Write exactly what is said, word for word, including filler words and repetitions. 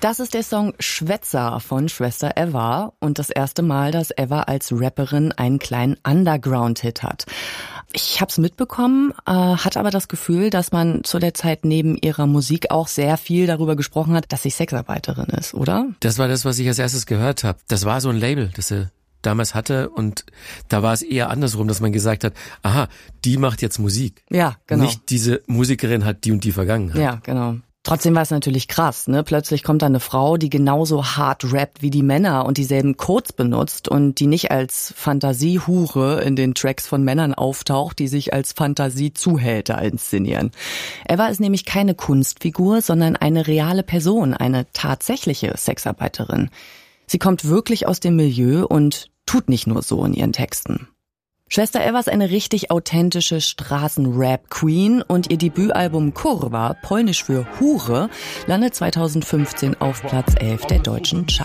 Das ist der Song Schwätzer von Schwester Eva und das erste Mal, dass Eva als Rapperin einen kleinen Underground-Hit hat. Ich hab's mitbekommen, äh, hatte aber das Gefühl, dass man zu der Zeit neben ihrer Musik auch sehr viel darüber gesprochen hat, dass sie Sexarbeiterin ist, oder? Das war das, was ich als erstes gehört habe. Das war so ein Label, das sie damals hatte und da war es eher andersrum, dass man gesagt hat, aha, die macht jetzt Musik. Ja, genau. Nicht diese Musikerin hat die und die Vergangenheit. Ja, genau. Trotzdem war es natürlich krass, ne? Plötzlich kommt da eine Frau, die genauso hart rappt wie die Männer und dieselben Codes benutzt und die nicht als Fantasiehure in den Tracks von Männern auftaucht, die sich als Fantasiezuhälter inszenieren. Eva ist nämlich keine Kunstfigur, sondern eine reale Person, eine tatsächliche Sexarbeiterin. Sie kommt wirklich aus dem Milieu und tut nicht nur so in ihren Texten. Schwester Eva ist eine richtig authentische Straßenrap-Queen und ihr Debütalbum Kurwa, polnisch für Hure, landet zweitausendfünfzehn auf Platz elf der deutschen Charts.